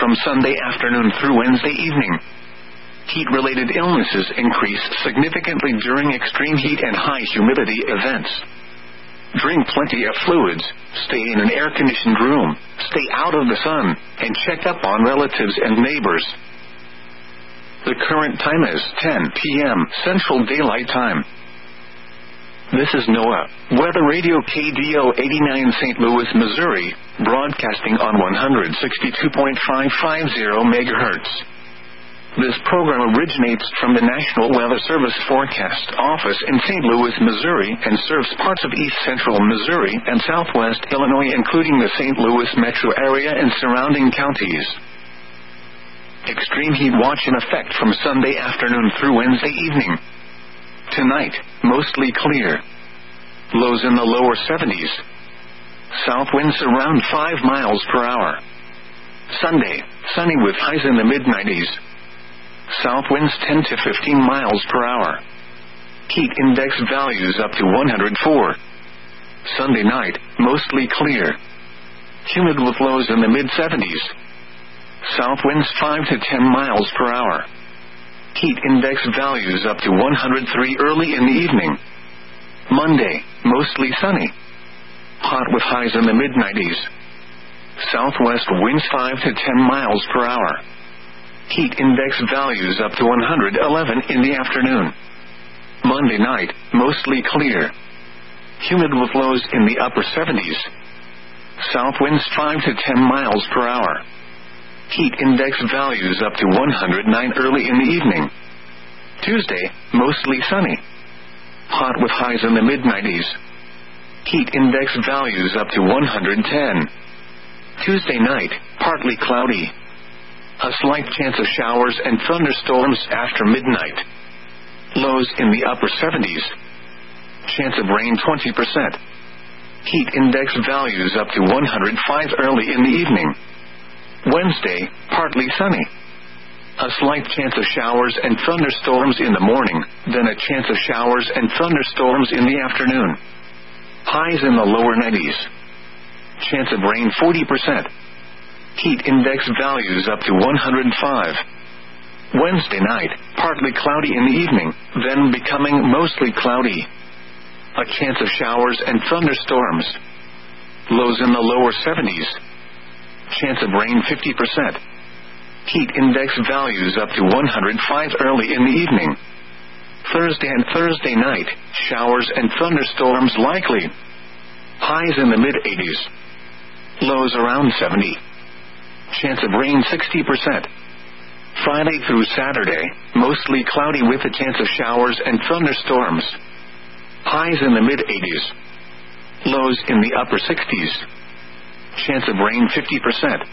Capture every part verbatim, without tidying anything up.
from Sunday afternoon through Wednesday evening. Heat-related illnesses increase significantly during extreme heat and high humidity events. Drink plenty of fluids, stay in an air-conditioned room, stay out of the sun, and check up on relatives and neighbors. The current time is ten p.m. Central Daylight Time. This is NOAA Weather Radio K D O eighty-nine Saint Louis, Missouri, broadcasting on one sixty-two point five five zero megahertz. This program originates from the National Weather Service Forecast Office in Saint Louis, Missouri, and serves parts of east central Missouri and southwest Illinois, including the Saint Louis metro area and surrounding counties. Extreme heat watch in effect from Sunday afternoon through Wednesday evening. Tonight, mostly clear. Lows in the lower seventies. South winds around five miles per hour. Sunday, sunny with highs in the mid nineties. South winds ten to fifteen miles per hour. Heat index values up to one hundred four. Sunday night, mostly clear. Humid with lows in the mid seventies. South winds five to ten miles per hour. Heat index values up to one hundred three early in the evening. Monday, mostly sunny. Hot with highs in the mid nineties. Southwest winds five to ten miles per hour. Heat index values up to one hundred eleven in the afternoon. Monday night, mostly clear. Humid with lows in the upper seventies. South winds five to ten miles per hour. Heat index values up to one hundred nine early in the evening. Tuesday, mostly sunny. Hot with highs in the mid nineties. Heat index values up to one hundred ten. Tuesday night, partly cloudy. A slight chance of showers and thunderstorms after midnight. Lows in the upper seventies. Chance of rain twenty percent. Heat index values up to one hundred five early in the evening. Wednesday, partly sunny. A slight chance of showers and thunderstorms in the morning, then a chance of showers and thunderstorms in the afternoon. Highs in the lower nineties. Chance of rain forty percent. Heat index values up to one hundred five. Wednesday night, partly cloudy in the evening, then becoming mostly cloudy. A chance of showers and thunderstorms. Lows in the lower seventies. Chance of rain fifty percent. Heat index values up to one hundred five early in the evening. Thursday and Thursday night, showers and thunderstorms likely. Highs in the mid eighties. Lows around seventy. Chance of rain sixty percent. Friday through Saturday, mostly cloudy with a chance of showers and thunderstorms. Highs in the mid eighties. Lows in the upper sixties. Chance of rain fifty percent.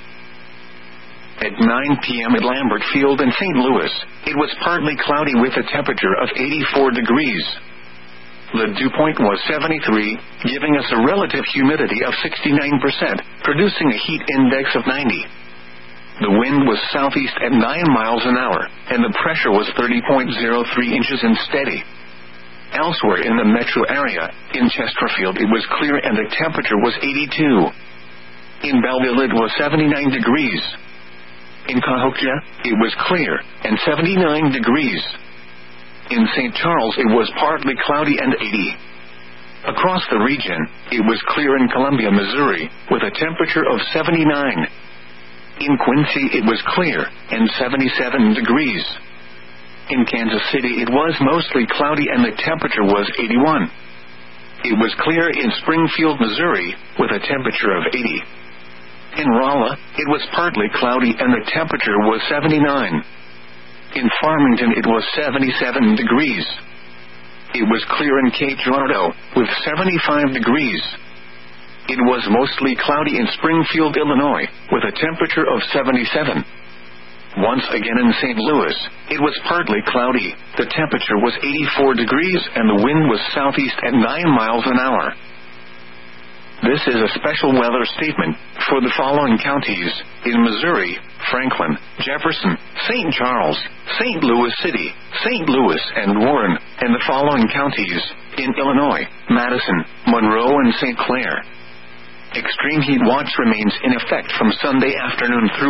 At nine p.m. at Lambert Field in Saint Louis, it was partly cloudy with a temperature of eighty-four degrees. The dew point was seventy-three, giving us a relative humidity of sixty-nine percent, producing a heat index of ninety. The wind was southeast at nine miles an hour, and the pressure was thirty point zero three inches and steady. Elsewhere in the metro area, in Chesterfield it was clear and the temperature was eighty-two. In Belleville it was seventy-nine degrees. In Cahokia, it was clear, and seventy-nine degrees. In Saint Charles it was partly cloudy and eighty. Across the region, it was clear in Columbia, Missouri, with a temperature of seventy-nine. In Quincy it was clear, and seventy-seven degrees. In Kansas City it was mostly cloudy and the temperature was eighty-one. It was clear in Springfield, Missouri, with a temperature of eighty. In Rolla, it was partly cloudy and the temperature was seventy-nine. In Farmington it was seventy-seven degrees. It was clear in Cape Girardeau, with seventy-five degrees. It was mostly cloudy in Springfield, Illinois, with a temperature of seventy-seven. Once again in Saint Louis, it was partly cloudy, the temperature was eighty-four degrees and the wind was southeast at nine miles an hour. This is a special weather statement for the following counties in Missouri: Franklin, Jefferson, Saint Charles, Saint Louis City, Saint Louis and Warren, and the following counties in Illinois: Madison, Monroe and Saint Clair. Extreme heat watch remains in effect from Sunday afternoon through